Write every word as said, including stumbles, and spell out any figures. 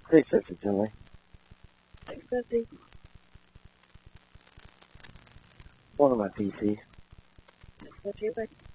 six fifty, Tinley. six fifty. One of my P C. six fifty,